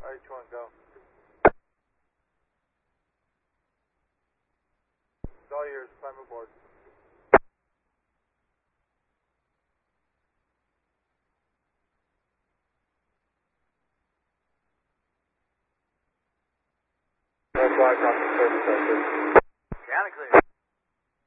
RH1, go. It's all yours, climb aboard. That's why I got the service center. County clear.